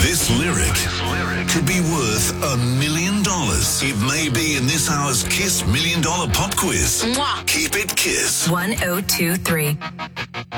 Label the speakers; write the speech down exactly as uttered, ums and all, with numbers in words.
Speaker 1: This lyric could be worth a million dollars. It may be in this hour's Kiss Million Dollar Pop Quiz.
Speaker 2: Mwah.
Speaker 1: Keep it Kiss.
Speaker 2: one oh two three.